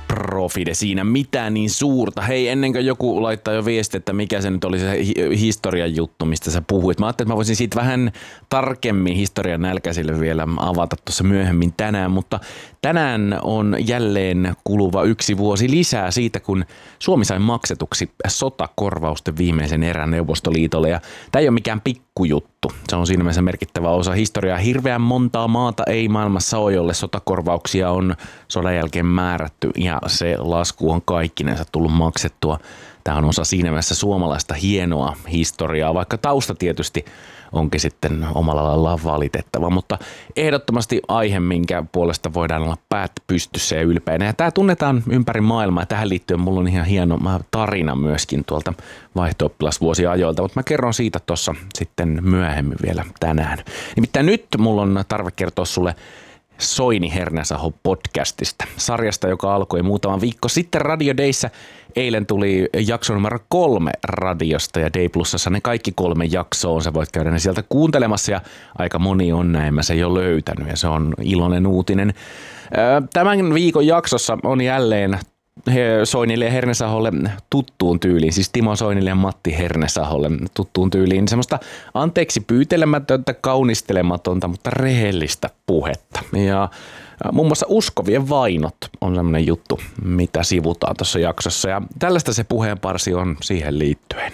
Profide siinä mitään niin suurta. Hei, ennen kuin joku laittaa jo viesti, että mikä se nyt oli se historian juttu, mistä sä puhuit. Mä ajattelin, että mä voisin siitä vähän tarkemmin historian nälkäisille vielä avata tuossa myöhemmin tänään, mutta tänään on jälleen kuluva 1 vuosi lisää siitä, kun Suomi sai maksetuksi sotakorvausten viimeisen erän Neuvostoliitolle. Ja tämä ei ole mikään pikkujuttu. Se on siinä mielessä merkittävä osa historiaa. Hirveän montaa maata ei maailmassa ole, jolle sotakorvauksia on sodan jälkeen määrätty ja se lasku on kaikkinensa tullut maksettua. Tämä on osa siinä mielessä suomalaista hienoa historiaa, vaikka tausta tietysti onkin sitten omalla laillaan valitettava, mutta ehdottomasti aihe, minkä puolesta voidaan olla päät pystyssä ja ylpeänä. Ja tämä tunnetaan ympäri maailmaa ja tähän liittyen mulla on ihan hieno tarina myöskin tuolta vaihto-oppilasvuosiajoilta, mutta mä kerron siitä tuossa sitten myöhemmin vielä tänään. Nimittäin nyt mulla on tarve kertoa sulle Soini Hernesaho podcastista, sarjasta, joka alkoi muutama viikko sitten Radio Dayssä. Eilen tuli jakso numero 3 radiosta ja Day Plusassa ne kaikki 3 jaksoa. Sä voit käydä ne sieltä kuuntelemassa ja aika moni on näin mä sen jo löytänyt ja se on iloinen uutinen. Tämän viikon jaksossa on jälleen Soinille ja Hernesaholle tuttuun tyyliin, siis Timo Soinille ja Matti Hernesaholle tuttuun tyyliin semmoista anteeksi pyytelemätöntä, kaunistelematonta, mutta rehellistä puhetta. Ja muun muassa uskovien vainot on semmoinen juttu, mitä sivutaan tuossa jaksossa ja tällaista se puheenparsi on siihen liittyen.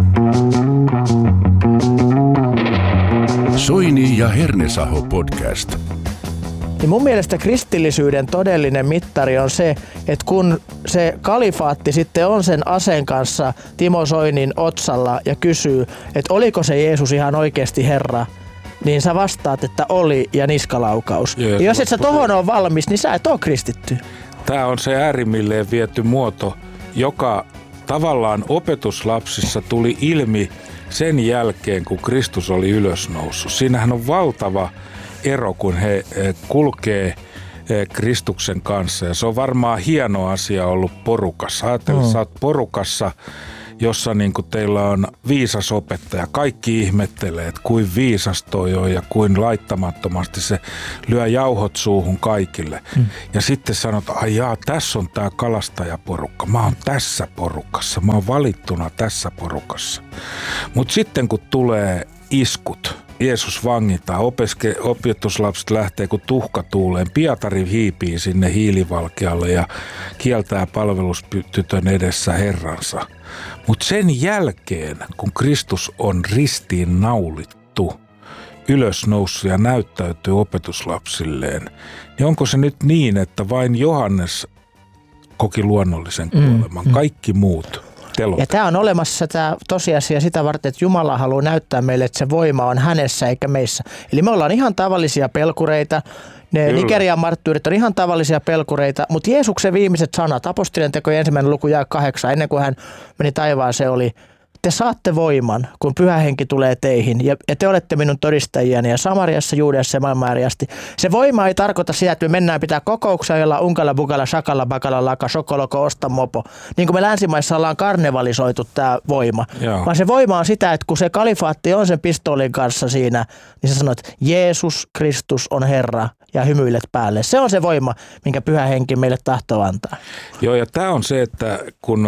Soini ja Hernesaho podcast. Niin mun mielestä kristillisyyden todellinen mittari on se, että kun se kalifaatti sitten on sen aseen kanssa Timo Soinin otsalla ja kysyy, että oliko se Jeesus ihan oikeasti Herra, niin sä vastaat, että oli ja niskalaukaus. Ja jos et sä tohon ole valmis, niin sä et ole kristitty. Tämä on se äärimmilleen viety muoto, joka tavallaan opetuslapsissa tuli ilmi sen jälkeen, kun Kristus oli ylösnoussut. Siinähän on valtava ero, kun he kulkee Kristuksen kanssa. Ja se on varmaan hieno asia ollut porukassa. Ajattelin, että sä oot porukassa, jossa niin kuin teillä on viisas opettaja. Kaikki ihmettelee, että kuin viisas toi on ja kuin laittamattomasti se lyö jauhot suuhun kaikille. Ja sitten sanotaan, ai jaa, tässä on tää kalastajaporukka. Mä oon tässä porukassa. Mä oon valittuna tässä porukassa. Mutta sitten kun tulee iskut, Jeesus vangitaan, opetuslapset lähtee kun tuhka tuuleen. Pietari hiipii sinne hiilivalkealle ja kieltää palvelustytön edessä Herransa. Mutta sen jälkeen, kun Kristus on ristiin naulittu, ylösnoussut ja näyttäytyy opetuslapsilleen, niin onko se nyt niin, että vain Johannes koki luonnollisen kuoleman, kaikki muut teloitettiin? Ja tämä on olemassa tämä tosiasia sitä varten, että Jumala haluaa näyttää meille, että se voima on hänessä eikä meissä. Eli me ollaan ihan tavallisia pelkureita. Ne Nigerian marttyyrit on ihan tavallisia pelkureita, mutta Jeesuksen viimeiset sanat, apostolien tekojen 1. luku jae 8, ennen kuin hän meni taivaaseen, oli: te saatte voiman, kun Pyhä Henki tulee teihin, ja te olette minun todistajiani, ja Samariassa, Juudeassa ja maailman asti. Se voima ei tarkoita sitä, että me mennään pitää kokouksia, jolla unkalla, bukalla, shakalla, bakalla, laka, sokoloko, osta, mopo. Niin kuin me länsimaissa ollaan karnevalisoitu tämä voima. Joo. Vaan se voima on sitä, että kun se kalifaatti on sen pistoolin kanssa siinä, niin sä sanot, että Jeesus Kristus on Herra, ja hymyilet päälle. Se on se voima, minkä Pyhä Henki meille tahtoo antaa. Joo, ja tämä on se, että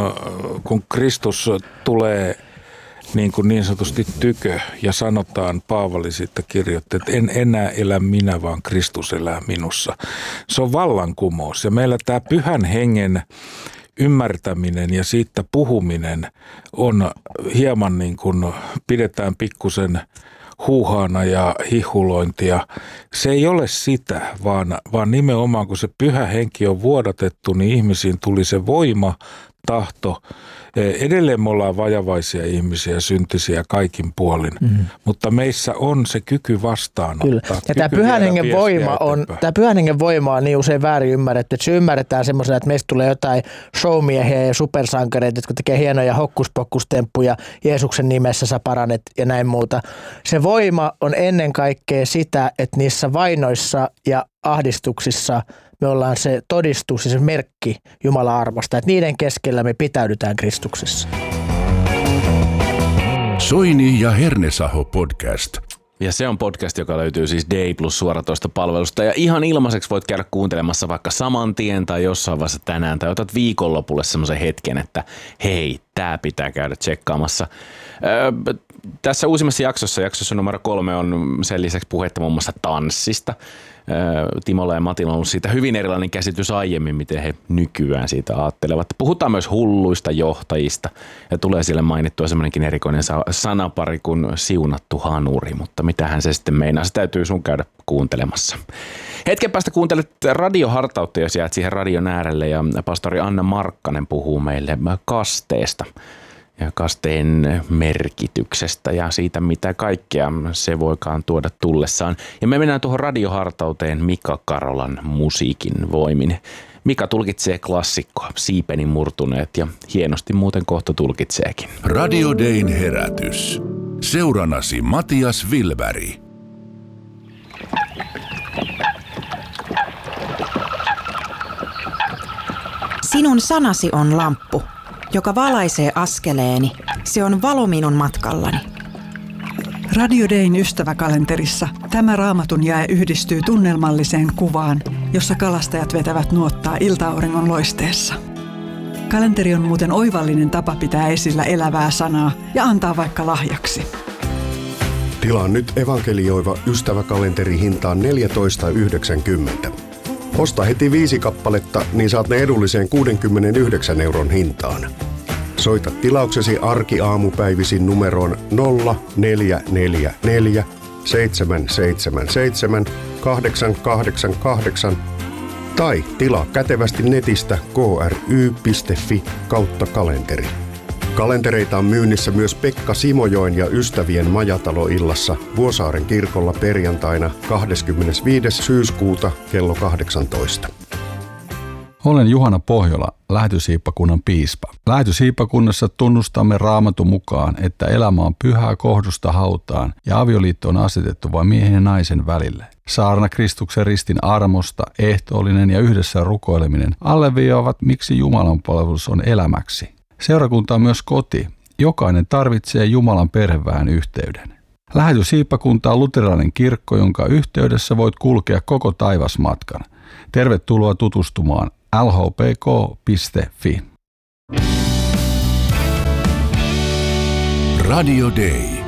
kun Kristus tulee niin sanotusti tykö ja sanotaan, Paavali sitten kirjoitti, että en enää elä minä, vaan Kristus elää minussa. Se on vallankumous ja meillä tämä Pyhän Hengen ymmärtäminen ja siitä puhuminen on hieman niin kuin pidetään pikkusen huuhaana ja hihulointia. Se ei ole sitä, vaan nimenomaan kun se Pyhä Henki on vuodatettu, niin ihmisiin tuli se voima, tahto. Edelleen me ollaan vajavaisia ihmisiä, syntisiä kaikin puolin, mutta meissä on se kyky vastaanottaa. Kyllä. Ja tämä Pyhän Hengen voima on niin usein väärin ymmärretty, että se ymmärretään semmoisena, että meistä tulee jotain showmiehiä ja supersankareita, jotka tekee hienoja hokkuspokkustemppuja, Jeesuksen nimessä sä paranet ja näin muuta. Se voima on ennen kaikkea sitä, että niissä vainoissa ja ahdistuksissa me ollaan se todistus ja se merkki Jumalan armosta, että niiden keskellä me pitäydytään Kristuksessa. Soini ja Hernesaho podcast. Ja se on podcast, joka löytyy siis Day Plus suoratoistopalvelusta. Ja ihan ilmaiseksi voit käydä kuuntelemassa vaikka saman tien tai jossain vaiheessa tänään. Tai otat viikonlopulle semmoisen hetken, että hei, tää pitää käydä tsekkaamassa. Tässä uusimmassa jaksossa numero 3 on sen lisäksi puhetta muun muassa tanssista. Timolla ja Matilla on ollut siitä hyvin erilainen käsitys aiemmin, miten he nykyään siitä ajattelevat. Puhutaan myös hulluista johtajista ja tulee sille mainittua semmoinenkin erikoinen sanapari kuin siunattu hanuri, mutta mitähän se sitten meinaa, se täytyy sun käydä kuuntelemassa. Hetken päästä kuuntelet radiohartautta, jos jäät siihen radion äärelle ja pastori Anna Markkanen puhuu meille kasteesta ja kasteen merkityksestä ja siitä, mitä kaikkea se voikaan tuoda tullessaan. Ja me mennään tuohon radiohartauteen Mika Karolan musiikin voimin. Mika tulkitsee klassikkoa, Siipeni murtuneet ja hienosti muuten kohta tulkitseekin. Radio Dayn herätys. Seurannasi Matias Wilberg. Sinun sanasi on lamppu, joka valaisee askeleeni. Se on valo minun matkallani. Radio Dayn ystäväkalenterissa tämä raamatun jae yhdistyy tunnelmalliseen kuvaan, jossa kalastajat vetävät nuottaa ilta-auringon loisteessa. Kalenteri on muuten oivallinen tapa pitää esillä elävää sanaa ja antaa vaikka lahjaksi. Tilaa nyt evankelioiva ystäväkalenteri hintaan 14,90. Osta heti 5 kappaletta, niin saat ne edulliseen 69 € hintaan. Soita tilauksesi arkiaamupäivisin numeroon 0444 777 888 tai tilaa kätevästi netistä kry.fi/kalenteri. Kalentereita on myynnissä myös Pekka Simojoen ja ystävien majataloillassa Vuosaaren kirkolla perjantaina 25. syyskuuta kello 18. Olen Juhana Pohjola, Lähetysiippakunnan piispa. Lähetysiippakunnassa tunnustamme Raamatun mukaan, että elämä on pyhää kohdusta hautaan ja avioliitto on asetettu vain miehen ja naisen välille. Saarna Kristuksen ristin armosta, ehtoollinen ja yhdessä rukoileminen alleviivaavat, miksi Jumalan palvelus on elämäksi. Seurakunta on myös koti. Jokainen tarvitsee Jumalan perheväen yhteyden. Lähetysiippakunta on luterilainen kirkko, jonka yhteydessä voit kulkea koko taivasmatkan. Tervetuloa tutustumaan lhpk.fi. Radio Day.